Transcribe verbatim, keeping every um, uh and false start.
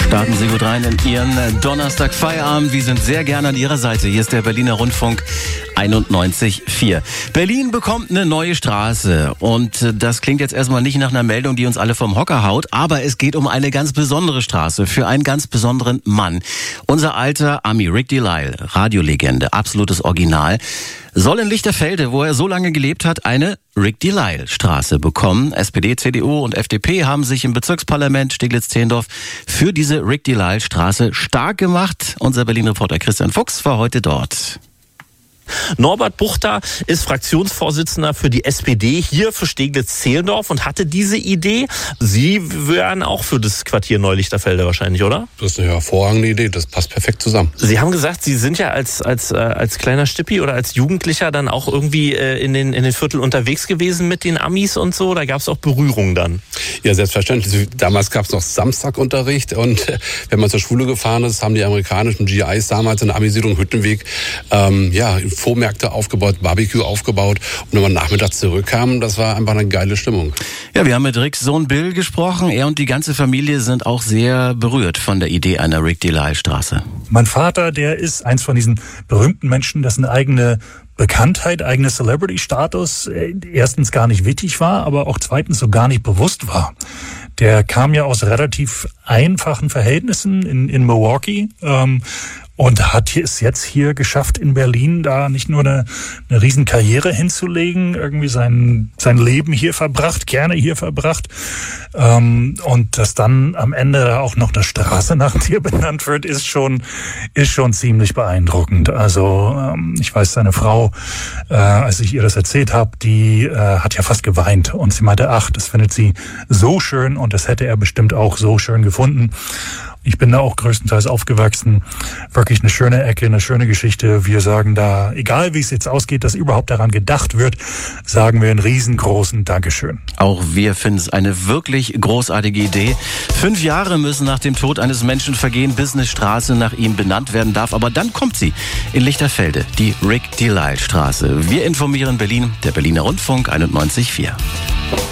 Starten Sie gut rein in Ihren Donnerstag Feierabend. Wir sind sehr gerne an Ihrer Seite. Hier ist der Berliner Rundfunk einundneunzig Komma vier. Berlin bekommt eine neue Straße. Und das klingt jetzt erstmal nicht nach einer Meldung, die uns alle vom Hocker haut. Aber es geht um eine ganz besondere Straße für einen ganz besonderen Mann. Unser alter Ami Rick Delisle, Radiolegende, absolutes Original, soll in Lichterfelde, wo er so lange gelebt hat, eine Rick Delisle Straße bekommen. S P D, C D U und F D P haben sich im Bezirksparlament Steglitz-Zehlendorf für diese Rick Delisle Straße stark gemacht. Unser Berlin-Reporter Christian Fuchs war heute dort. Norbert Buchter ist Fraktionsvorsitzender für die S P D hier für Steglitz-Zehlendorf und hatte diese Idee. Sie wären auch für das Quartier Neulichterfelde wahrscheinlich, oder? Das ist eine hervorragende Idee, das passt perfekt zusammen. Sie haben gesagt, Sie sind ja als als äh, als kleiner Stippi oder als Jugendlicher dann auch irgendwie äh, in den in den Viertel unterwegs gewesen mit den Amis und so. Da gab es auch Berührungen dann. Ja, selbstverständlich. Damals gab es noch Samstagunterricht und äh, wenn man zur Schule gefahren ist, haben die amerikanischen G Is damals in der Amisiedlung Hüttenweg ähm, ja Vormärkte aufgebaut, Barbecue aufgebaut. Und wenn man nachmittags zurückkam, das war einfach eine geile Stimmung. Ja, wir haben mit Ricks Sohn Bill gesprochen. Er und die ganze Familie sind auch sehr berührt von der Idee einer Rick Delisle Straße. Mein Vater, der ist eins von diesen berühmten Menschen, dessen eigene Bekanntheit, eigener Celebrity-Status erstens gar nicht wichtig war, aber auch zweitens so gar nicht bewusst war. Der kam ja aus relativ einfachen Verhältnissen in, in Milwaukee, ähm, und hat es jetzt hier geschafft, in Berlin da nicht nur eine, eine riesen Karriere hinzulegen, irgendwie sein, sein Leben hier verbracht, gerne hier verbracht. Ähm, und dass dann am Ende auch noch eine Straße nach dir benannt wird, ist schon, ist schon ziemlich beeindruckend. Also ähm, ich weiß, seine Frau, äh, als ich ihr das erzählt habe, die äh, hat ja fast geweint. Und sie meinte, ach, das findet sie so schön und das hätte er bestimmt auch so schön gefunden. Ich bin da auch größtenteils aufgewachsen. Wirklich eine schöne Ecke, eine schöne Geschichte. Wir sagen da, egal wie es jetzt ausgeht, dass überhaupt daran gedacht wird, sagen wir einen riesengroßen Dankeschön. Auch wir finden es eine wirklich großartige Idee. Fünf Jahre müssen nach dem Tod eines Menschen vergehen, bis eine Straße nach ihm benannt werden darf. Aber dann kommt sie in Lichterfelde, die Rick Delisle Straße. Wir informieren Berlin, der Berliner Rundfunk einundneunzig Komma vier.